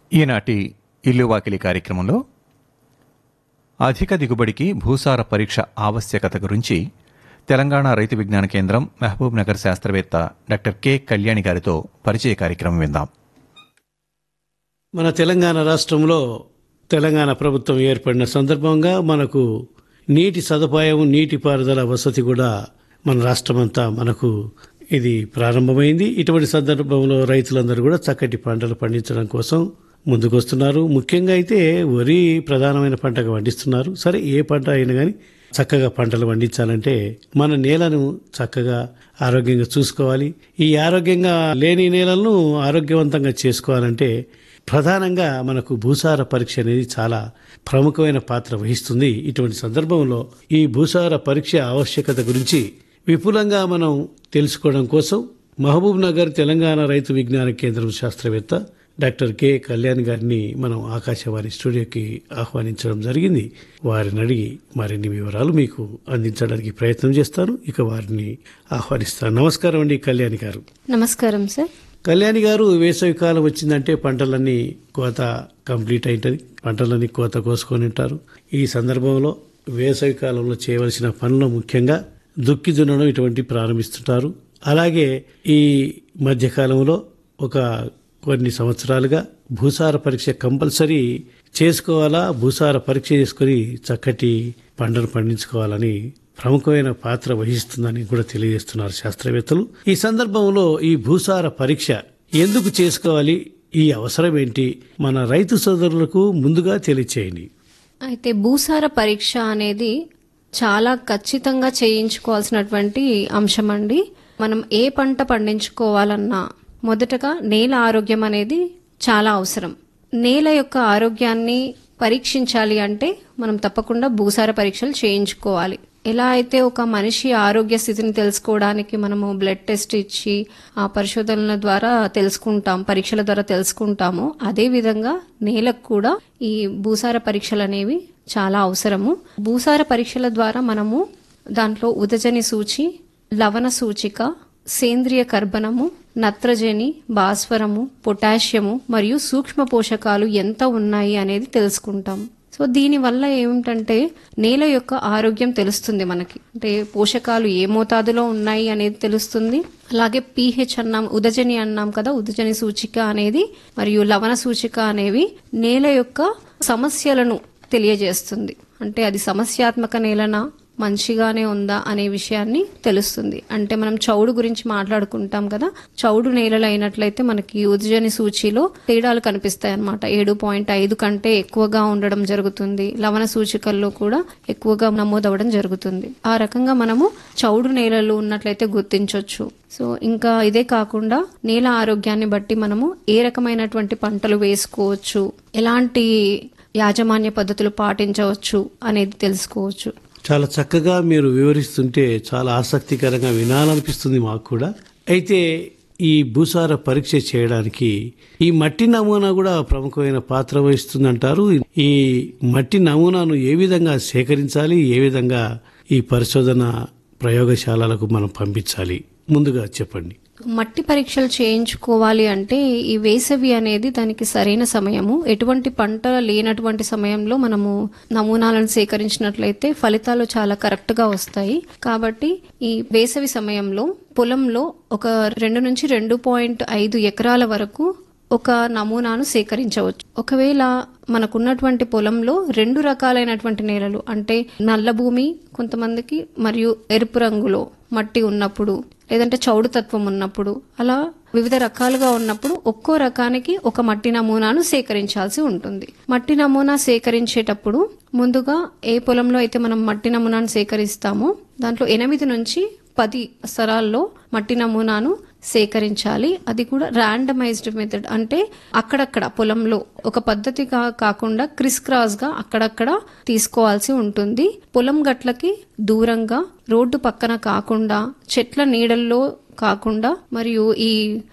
ఈనాటి ఇల్లు వాకిలి కార్యక్రమంలో అధిక దిగుబడికి భూసార పరీక్ష ఆవశ్యకత గురించి తెలంగాణ రైతు విజ్ఞాన కేంద్రం మహబూబ్ నగర్ శాస్త్రవేత్త డాక్టర్ కె కళ్యాణి గారితో పరిచయ కార్యక్రమం విందాం. మన తెలంగాణ రాష్ట్రంలో తెలంగాణ ప్రభుత్వం ఏర్పడిన సందర్భంగా మనకు నీటి సదుపాయం, నీటిపారుదల వసతి కూడా మన రాష్ట్రమంతా మనకు ఇది ప్రారంభమైంది. ఇటువంటి సందర్భంలో రైతులందరూ కూడా చక్కటి పంటలు పండించడం కోసం ముందుకొస్తున్నారు. ముఖ్యంగా అయితే వరి ప్రధానమైన పంటగా పండిస్తున్నారు. సరే, ఏ పంట అయినా కానీ చక్కగా పంటలు పండించాలంటే మన నేలను చక్కగా ఆరోగ్యంగా చూసుకోవాలి. ఈ ఆరోగ్యంగా లేని నేలను ఆరోగ్యవంతంగా చేసుకోవాలంటే ప్రధానంగా మనకు భూసార పరీక్ష అనేది చాలా ప్రముఖమైన పాత్ర వహిస్తుంది. ఇటువంటి సందర్భంలో ఈ భూసార పరీక్ష ఆవశ్యకత గురించి విపులంగా మనం తెలుసుకోవడం కోసం మహబూబ్ నగర్ తెలంగాణ రైతు విజ్ఞాన కేంద్రం శాస్త్రవేత్త డాక్టర్ కె కళ్యాణ్ గారిని మనం ఆకాశవాణి స్టూడియోకి ఆహ్వానించడం జరిగింది. వారిని అడిగి మరిన్ని వివరాలు మీకు అందించడానికి ప్రయత్నం చేస్తాను. ఇక వారిని ఆహ్వానిస్తాను. నమస్కారం అండి కళ్యాణి గారు. నమస్కారం సార్. కళ్యాణి గారు, వేసవి కాలం వచ్చిందంటే పంటలన్నీ కోత కంప్లీట్ అయింటది. పంటలన్నీ కోత కోసుకొని ఉంటారు. ఈ సందర్భంలో వేసవి కాలంలో చేయవలసిన పనులు ముఖ్యంగా దుక్కి దున్నడం ఇటువంటి ప్రారంభిస్తుంటారు. అలాగే ఈ మధ్యకాలంలో ఒక కొన్ని సంవత్సరాలుగా భూసార పరీక్ష కంపల్సరీ చేసుకోవాలా, భూసార పరీక్ష చేసుకుని చక్కటి పంటను పండించుకోవాలని ప్రముఖమైన పాత్ర వహిస్తుందని కూడా తెలియజేస్తున్నారు శాస్త్రవేత్తలు. ఈ సందర్భంలో ఈ భూసార పరీక్ష ఎందుకు చేసుకోవాలి, ఈ అవసరం ఏంటి, మన రైతు సోదరులకు ముందుగా తెలియచేయండి. అయితే భూసార పరీక్ష అనేది చాలా ఖచ్చితంగా చేయించుకోవాల్సినటువంటి అంశం అండి. మనం ఏ పంట పండించుకోవాలన్నా మొదటగా నేల ఆరోగ్యం అనేది చాలా అవసరం. నేల యొక్క ఆరోగ్యాన్ని పరీక్షించాలి అంటే మనం తప్పకుండా భూసార పరీక్షలు చేయించుకోవాలి. ఎలా అయితే ఒక మనిషి ఆరోగ్య స్థితిని తెలుసుకోవడానికి మనము బ్లడ్ టెస్ట్ ఇచ్చి ఆ పరిశోధనల ద్వారా తెలుసుకుంటాం, పరీక్షల ద్వారా తెలుసుకుంటామో, అదే విధంగా నేలకు కూడా ఈ భూసార పరీక్షలు అనేవి చాలా అవసరము. భూసార పరీక్షల ద్వారా మనము దాంట్లో ఉదజని సూచి, లవణ సూచిక, సేంద్రియ కర్బనము, నత్రజని, భాస్వరము, పొటాషియము మరియు సూక్ష్మ పోషకాలు ఎంత ఉన్నాయి అనేది తెలుసుకుంటాం. సో దీనివల్ల ఏమిటంటే నేల యొక్క ఆరోగ్యం తెలుస్తుంది మనకి. అంటే పోషకాలు ఏ మోతాదులో ఉన్నాయి అనేది తెలుస్తుంది. అలాగే పీహెచ్ అన్నాం, ఉదజని అన్నాం కదా, ఉదజని సూచిక అనేది మరియు లవణ సూచిక అనేవి నేల యొక్క సమస్యలను తెలియజేస్తుంది. అంటే అది సమస్యాత్మక నేలనా, మంచిగానే ఉందా అనే విషయాన్ని తెలుస్తుంది. అంటే మనం చౌడు గురించి మాట్లాడుకుంటాం కదా, చౌడు నేలలు అయినట్లయితే మనకి ఉదజని సూచిలో తేడాలు కనిపిస్తాయి అన్నమాట. 7.5 కంటే ఎక్కువగా ఉండడం జరుగుతుంది. లవణ సూచికల్లో కూడా ఎక్కువగా నమోదవడం జరుగుతుంది. ఆ రకంగా మనము చౌడు నేలలు ఉన్నట్లయితే గుర్తించవచ్చు. సో ఇంకా ఇదే కాకుండా నేల ఆరోగ్యాన్ని బట్టి మనము ఏ రకమైనటువంటి పంటలు వేసుకోవచ్చు, ఎలాంటి యాజమాన్య పద్ధతులు పాటించవచ్చు అనేది తెలుసుకోవచ్చు. చాలా చక్కగా మీరు వివరిస్తుంటే చాలా ఆసక్తికరంగా వినాలనిపిస్తుంది మాకు కూడా. అయితే ఈ భూసార పరీక్ష చేయడానికి ఈ మట్టి నమూనా కూడా ప్రముఖమైన పాత్ర వహిస్తుందంటారు. ఈ మట్టి నమూనాను ఏ విధంగా సేకరించాలి, ఏ విధంగా ఈ పరిశోధన ప్రయోగశాలలకు మనం పంపించాలి, ముందుగా చెప్పండి. మట్టి పరీక్షలు చేయించుకోవాలి అంటే ఈ వేసవి అనేది దానికి సరైన సమయము. ఎటువంటి పంట లేనటువంటి సమయంలో మనము నమూనాలను సేకరించినట్లయితే ఫలితాలు చాలా కరెక్ట్ గా వస్తాయి. కాబట్టి ఈ వేసవి సమయంలో పొలంలో ఒక 2 నుంచి 2.5 ఎకరాల వరకు ఒక నమూనాను సేకరించవచ్చు. ఒకవేళ మనకున్నటువంటి పొలంలో 2 రకాలైనటువంటి నేలలు, అంటే నల్ల భూమి కొంతమందికి మరియు ఎరుపు రంగులో మట్టి ఉన్నప్పుడు, లేదంటే చౌడు తత్వం ఉన్నప్పుడు, అలా వివిధ రకాలుగా ఉన్నప్పుడు ఒక్కో రకానికి ఒక మట్టి నమూనాను సేకరించాల్సి ఉంటుంది. మట్టి నమూనా సేకరించేటప్పుడు ముందుగా ఏ పొలంలో అయితే మనం మట్టి నమూనాను సేకరిస్తామో దాంట్లో 8 నుంచి 10 స్థలాల్లో మట్టి నమూనాను సేకరించాలి. అది కూడా ర్యాండమైజ్డ్ మెథడ్, అంటే అక్కడక్కడ పొలంలో ఒక పద్ధతిగా కాకుండా క్రిస్ క్రాస్ గా అక్కడక్కడ తీసుకోవాల్సి ఉంటుంది. పొలం గట్లకి దూరంగా, రోడ్డు పక్కన కాకుండా, చెట్ల నీడల్లో కాకుండా, మరియు ఈ